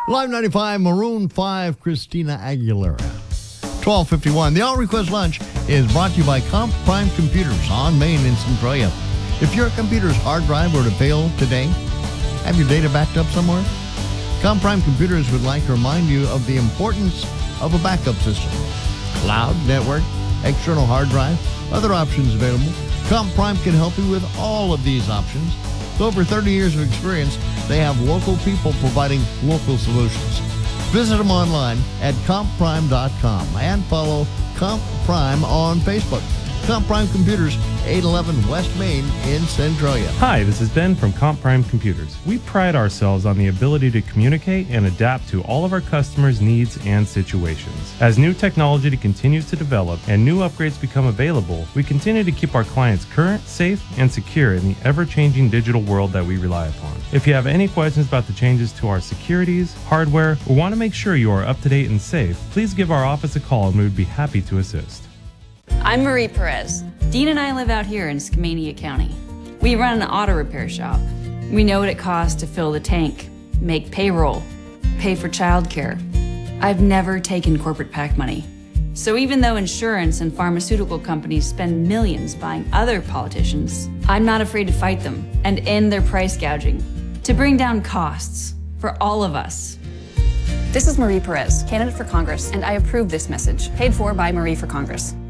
Live 95, Maroon 5, Christina Aguilera. 12:51. The All Request Lunch is brought to you by Comp Prime Computers on Main in Centralia. If your computer's hard drive were to fail today, have your data backed up somewhere? Comp Prime Computers would like to remind you of the importance of a backup system. Cloud, network, external hard drive, other options available. Comp Prime can help you with all of these options. With over 30 years of experience, they have local people providing local solutions. Visit them online at compprime.com and follow Comp Prime on Facebook. Comp Prime Computers, 811 West Main in Centralia. Hi, this is Ben from Comp Prime Computers. We pride ourselves on the ability to communicate and adapt to all of our customers' needs and situations. As new technology continues to develop and new upgrades become available, we continue to keep our clients current, safe, and secure in the ever-changing digital world that we rely upon. If you have any questions about the changes to our securities, hardware, or want to make sure you are up to date and safe, please give our office a call and we would be happy to assist. I'm Marie Perez. Dean and I live out here in Skamania County. We run an auto repair shop. We know what it costs to fill the tank, make payroll, pay for childcare. I've never taken corporate PAC money. So even though insurance and pharmaceutical companies spend millions buying other politicians, I'm not afraid to fight them and end their price gouging to bring down costs for all of us. This is Marie Perez, candidate for Congress, and I approve this message, paid for by Marie for Congress.